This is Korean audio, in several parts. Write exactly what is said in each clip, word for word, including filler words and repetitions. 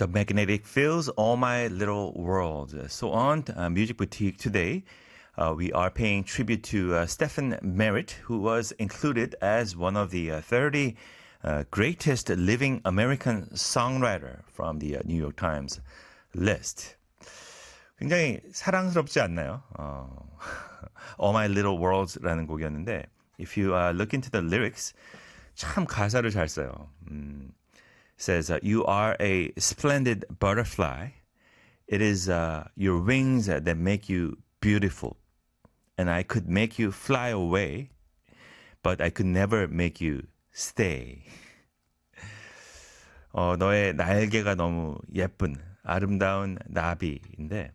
The Magnetic Fields, All My Little World. So on uh, Music Boutique today, uh, we are paying tribute to uh, Stephen Merritt, who was included as one of the uh, thirty uh, greatest living American songwriter from the uh, New York Times list. 굉장히 사랑스럽지 않나요? 어, All My Little Worlds라는 곡이었는데 if you uh, look into the lyrics, 참 가사를 잘 써요. 음, says, uh, you are a splendid butterfly. It is uh, your wings that make you beautiful. And I could make you fly away, but I could never make you stay. 어, 너의 날개가 너무 예쁜, 아름다운 나비인데,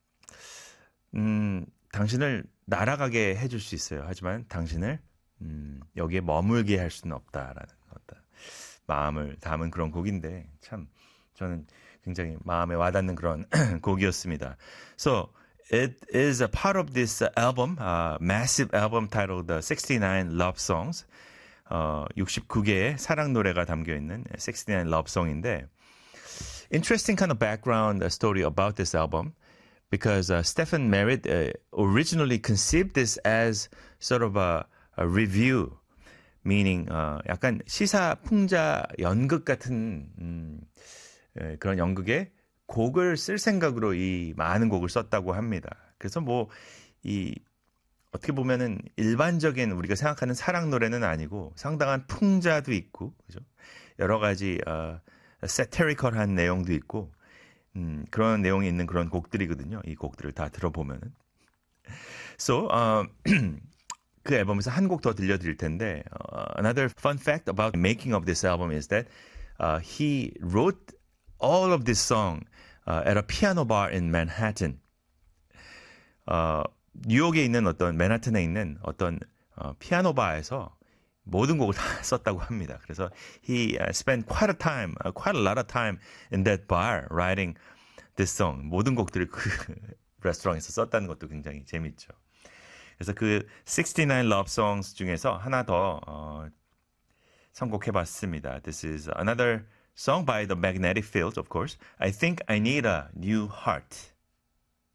음, 당신을 날아가게 해줄 수 있어요. 하지만 당신을 음, 여기에 머물게 할 수는 없다라는 어떤 마음을 담은 그런 곡인데 참 저는 굉장히 마음에 와닿는 그런 곡이었습니다. So it is a part of this album, a massive album titled sixty-nine Love Songs. 어, 육십구 개의 사랑 노래가 담겨 있는 sixty-nine Love Song인데 interesting kind of background story about this album. Because uh, Stephen Merritt uh, originally conceived this as sort of a, a review, meaning uh, 약간 시사풍자 연극 같은 음, 에, 그런 연극에 곡을 쓸 생각으로 이 많은 곡을 썼다고 합니다. 그래서 뭐 이 어떻게 보면은 일반적인 우리가 생각하는 사랑 노래는 아니고 상당한 풍자도 있고, 그죠? 여러 가지 어, satirical한 내용도 있고. 음, 그런 내용이 있는 그런 곡들이거든요. 이 곡들을 다 들어보면은. So, uh, 그 앨범에서 한 곡 더 들려드릴 텐데, uh, another fun fact about making of this album is that uh, he wrote all of this song uh, at a piano bar in Manhattan. 어, 뉴욕에 있는 어떤 맨하튼에 있는 어떤 어, 피아노 바에서 모든 곡을 다 썼다고 합니다. 그래서 he uh, spent quite a time, uh, quite a lot of time in that bar writing this song. 모든 곡들을 그 레스토랑에서 썼다는 것도 굉장히 재밌죠. 그래서 그 sixty-nine Love Songs 중에서 하나 더 어, 선곡해봤습니다. This is another song by the Magnetic Fields, of course. I think I need a new heart.